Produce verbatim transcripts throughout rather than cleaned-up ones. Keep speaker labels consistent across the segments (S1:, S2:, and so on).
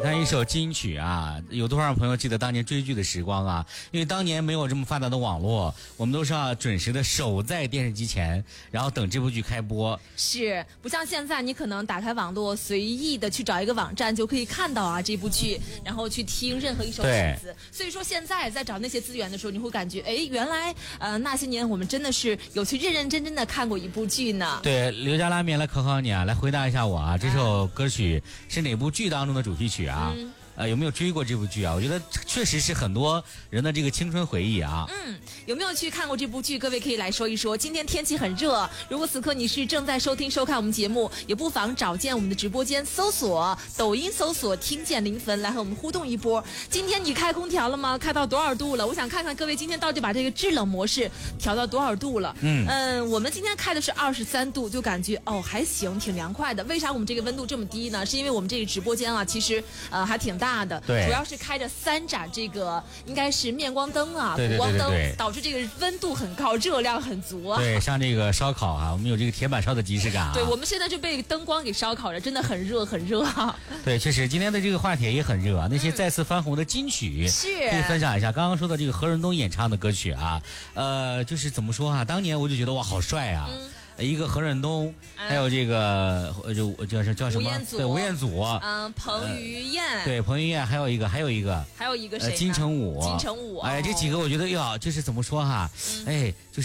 S1: 看一首金曲啊，有多少朋友记得当年追剧的时光啊？因为当年没有这么发达的网络，我们都是要准时的守在电视机前，然后等这部剧开播。
S2: 是，不像现在，你可能打开网络，随意的去找一个网站就可以看到啊这部剧，然后去听任何一首曲子。所以说现在在找那些资源的时候，你会感觉，哎，原来呃那些年我们真的是有去认认真真的看过一部剧呢。
S1: 对，刘家拉面来考考你啊，来回答一下我啊，这首歌曲是哪部剧当中的主题曲啊？嗯呃，有没有追过这部剧啊？我觉得确实是很多人的这个青春回忆啊。
S2: 嗯，有没有去看过这部剧？各位可以来说一说。今天天气很热，如果此刻你是正在收听收看我们节目，也不妨找见我们的直播间，搜索抖音搜索听见零分来和我们互动一波。今天你开空调了吗？开到多少度了？我想看看各位今天到底把这个制冷模式调到多少度了。嗯嗯，我们今天开的是二十三度，就感觉哦还行，挺凉快的。为啥我们这个温度这么低呢？是因为我们这个直播间啊，其实呃还挺大。大的，
S1: 对，
S2: 主要是开着三盏这个应该是面光灯啊，补光灯，导致这个温度很高，热量很足啊。
S1: 对，像这个烧烤啊，我们有这个铁板烧的即视感啊。
S2: 对，我们现在就被灯光给烧烤着，真的很热很热啊。
S1: 对，确实今天的这个话题也很热啊，那些再次翻红的金曲、嗯、是可以分享一下。刚刚说的这个何润东演唱的歌曲啊，呃，就是怎么说啊？当年我就觉得哇，好帅啊。嗯，一个何润东，还有这个呃，就叫是叫什么？对，吴彦祖，
S2: 嗯，彭于晏，
S1: 呃、对，彭于晏，还有一个，还有一个，
S2: 还有一个谁、
S1: 呃？金城武，
S2: 金城武，
S1: 哎，这几个我觉得呀，就是怎么说哈，嗯、哎，就是。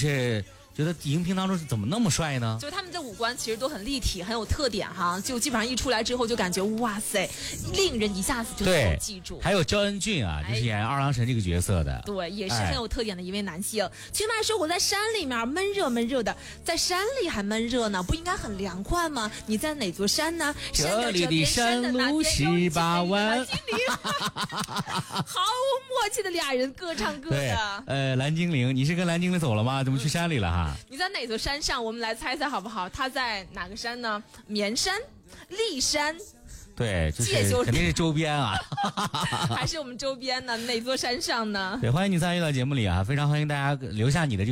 S1: 觉得荧屏当中是怎么那么帅呢？
S2: 就是他们的五官其实都很立体，很有特点哈。就基本上一出来之后，就感觉哇塞，令人一下子就能记住。
S1: 还有焦恩俊啊，就是演二郎神这个角色的，
S2: 对，也是很有特点的一位男性。群麦说我在山里面闷热闷热的，在山里还闷热呢，不应该很凉快吗？你在哪座山呢？
S1: 这里的山路十八弯。
S2: 好默契的俩人各唱各的。
S1: 呃，蓝精灵，你是跟蓝精灵走了吗？怎么去山里了哈？嗯
S2: 你在哪座山上？我们来猜猜好不好？他在哪个山呢？绵山、骊山，
S1: 对，就是肯定是周边啊，
S2: 还是我们周边呢？哪座山上呢？
S1: 对，欢迎你参与到节目里啊！非常欢迎大家留下你的这个。